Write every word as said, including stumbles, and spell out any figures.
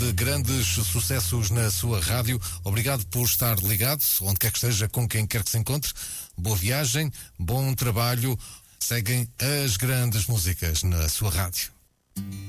de grandes sucessos na sua rádio. Obrigado por estar ligado, onde quer que esteja, com quem quer que se encontre. Boa viagem, bom trabalho. Seguem as grandes músicas na sua rádio.